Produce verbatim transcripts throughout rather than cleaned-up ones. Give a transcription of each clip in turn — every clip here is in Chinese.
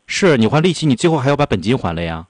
是你还利息，你最后还要把本金还了呀。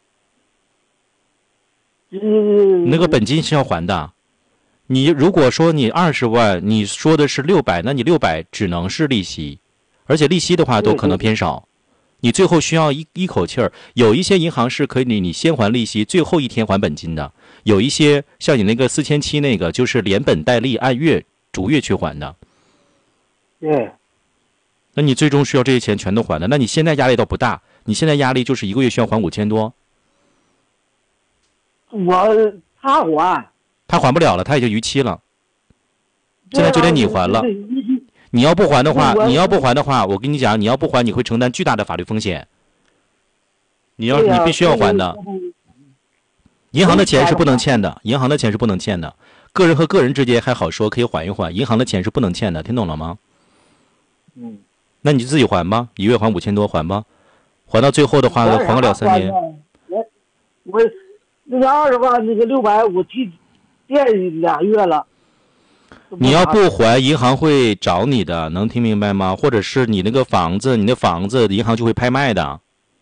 嗯， 那个本金是要还的。你如果说你二十万，你说的是六百，那你六百只能是利息，而且利息的话都可能偏少。你最后需要一一口气儿。有一些银行是可以你先还利息，最后一天还本金的；有一些像你那个四千七那个，就是连本带利按月逐月去还的。 对。 那你最终需要这些钱全都还的。那你现在压力倒不大，你现在压力就是一个月需要还五千多。 我他还。 他还不了了，他已经逾期了，现在就得你还了。你要不还的话，你要不还的话，我跟你讲，你要不还，你会承担巨大的法律风险。你要，你必须要还的。银行的钱是不能欠的，银行的钱是不能欠的。个人和个人之间还好说，可以缓一缓，银行的钱是不能欠的，听懂了吗？ 嗯。 那你就自己还吧，一月还五千多，还吧，还到最后的话，还个两三年。 我我那个二十万，那个六百，我提。垫俩月了， 你要不还，银行会找你的，能听明白吗？或者是你那个房子，你的房子银行就会拍卖的。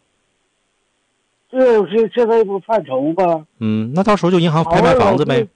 这是现在不犯愁吧？ 嗯，那到时候就银行拍卖房子呗，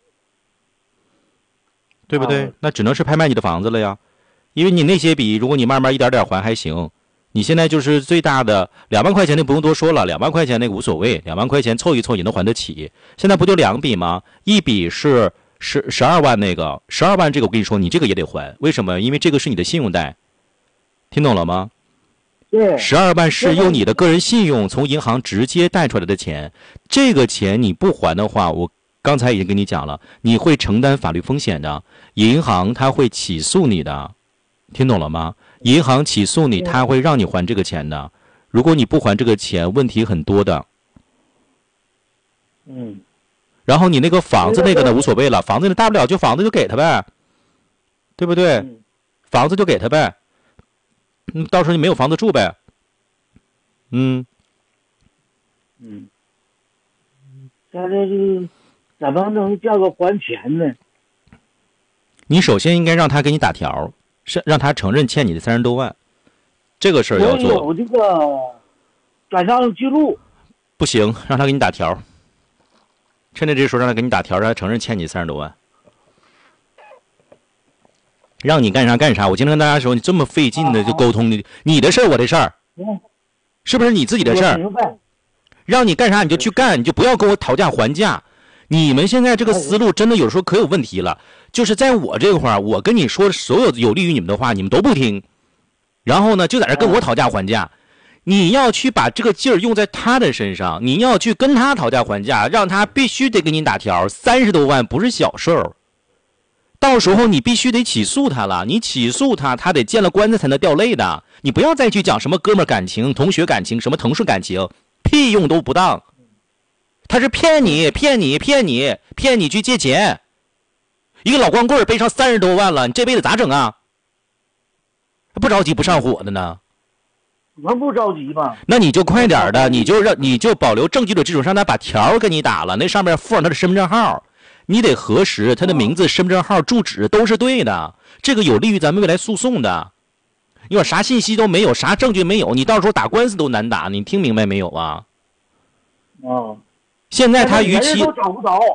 对不对？啊、那只能是拍卖你的房子了呀，因为你那些笔，如果你慢慢一点点还还行。你现在就是最大的两万块钱，那不用多说了，两万块钱那个无所谓，两万块钱凑一凑也能还得起。现在不就两笔吗？一笔是十十二万，那个十二万这个我跟你说，你这个也得还，为什么？因为这个是你的信用贷，听懂了吗？ 对， 十二万是用你的个人信用从银行直接贷出来的钱，这个钱你不还的话，我刚才已经跟你讲了，你会承担法律风险的，银行他会起诉你的，听懂了吗？银行起诉你，他会让你还这个钱的。如果你不还这个钱，问题很多的。 嗯。 然后你那个房子那个呢，无所谓了，房子大不了就房子就给他呗，对不对？ 嗯、 房子就给他呗，嗯，到时候你没有房子住呗。嗯。 嗯。现在是怎么能叫个还钱呢？ 你首先应该让他给你打条。是让他承认欠你的三十多万，这个事儿要做。 我有这个转账记录。 不行，让他给你打条。趁着这时候让他给你打条，让他承认欠你三十多万。让你干啥干啥。我经常跟大家说，你这么费劲的就沟通你，你的事儿我的事儿，是不是你自己的事儿？让你干啥你就去干，你就不要跟我讨价还价。你们现在这个思路真的有时候可有问题了。就是在我这块儿，我跟你说所有有利于你们的话，你们都不听，然后呢，就在这跟我讨价还价。你要去把这个劲儿用在他的身上，你要去跟他讨价还价，让他必须得给你打条。三十多万不是小事儿，到时候你必须得起诉他了。你起诉他，他得见了官司才能掉泪的。你不要再去讲什么哥们儿感情、同学感情、什么同事感情，屁用都不当。他是骗你，骗你，骗你，骗你去借钱。一个老光棍背上三十多万了，你这辈子咋整啊？不着急不上火的呢？ 我不着急吧？ 那你就快点的，你就让你就保留证据的基础上，他把条给你打了，那上面附上他的身份证号，你得核实他的名字、身份证号、住址都是对的，这个有利于咱们未来诉讼的。你说啥信息都没有，啥证据没有，你到时候打官司都难打，你听明白没有啊？ 哦， 现在他逾期都找不着。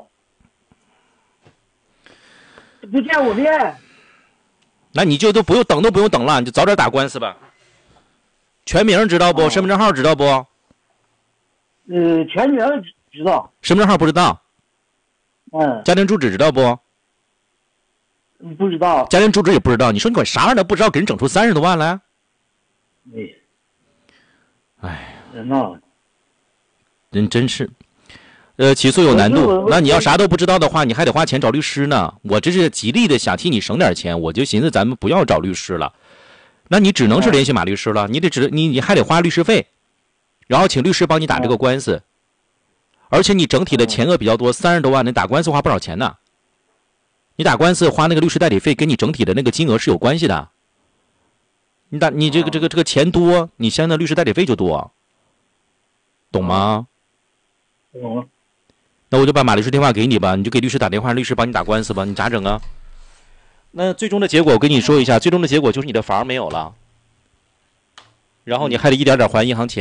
不见我面， 那你就都不用等，都不用等了，你就早点打官司吧。全名知道不？哦、身份证号知道不？ 呃，全名知道。 身份证号不知道。 嗯。 家庭住址知道不？ 不知道。 家庭住址也不知道，你说你管啥玩意儿都不知道，给人整出三十多万来？ 对。 哎。 人呐。 人真是。呃，起诉有难度，那你要啥都不知道的话，你还得花钱找律师呢。我这是极力的想替你省点钱，我就寻思咱们不要找律师了。那你只能是联系马律师了，你得只你你还得花律师费，然后请律师帮你打这个官司，而且你整体的钱额比较多，三十多万，你打官司花不少钱呢。你打官司花那个律师代理费，跟你整体的那个金额是有关系的。你打你这个这个这个钱多，你相应的律师代理费就多，懂吗？ 懂了。 那我就把马律师电话给你吧，你就给律师打电话，律师帮你打官司吧，你咋整啊？那最终的结果我跟你说一下，最终的结果就是你的房没有了，然后你还得一点点还银行钱。